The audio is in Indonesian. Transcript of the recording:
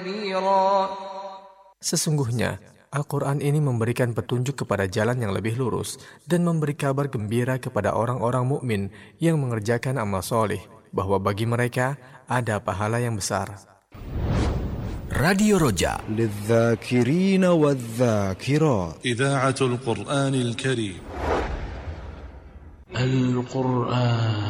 Sesungguhnya, Al-Quran ini memberikan petunjuk kepada jalan yang lebih lurus dan memberi kabar gembira kepada orang-orang mukmin yang mengerjakan amal soleh, bahwa bagi mereka ada pahala yang besar. Radio Roja للذاكرين والذاكرات إذاعة القرآن الكريم. القرآن